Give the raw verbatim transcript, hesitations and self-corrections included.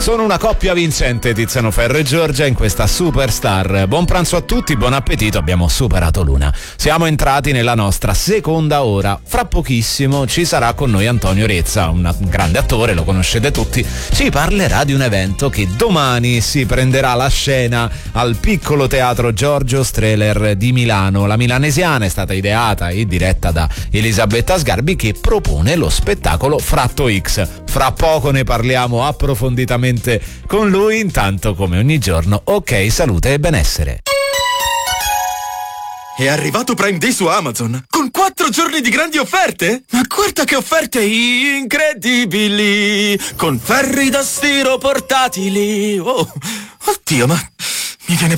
Sono una coppia vincente, Tiziano Ferro e Giorgia, in questa Superstar. Buon pranzo a tutti, buon appetito, abbiamo superato l'una. Siamo entrati nella nostra seconda ora. Fra pochissimo ci sarà con noi Antonio Rezza, un grande attore, lo conoscete tutti. Ci parlerà di un evento che domani si prenderà la scena al piccolo teatro Giorgio Strehler di Milano. La milanesiana è stata ideata e diretta da Elisabetta Sgarbi, che propone lo spettacolo Fratto X. Fra poco ne parliamo approfonditamente con lui. Intanto, come ogni giorno, ok, salute e benessere. È arrivato Prime Day su Amazon con quattro giorni di grandi offerte. Ma guarda che offerte incredibili, con ferri da stiro portatili. Oh, oddio, ma mi viene